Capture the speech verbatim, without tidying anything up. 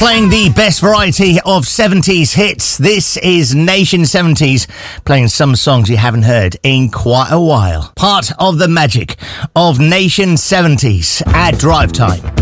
Playing the best variety of seventies hits. This is Nation seventies, playing some songs you haven't heard in quite a while. Part of the magic of Nation seventies at Drive Time.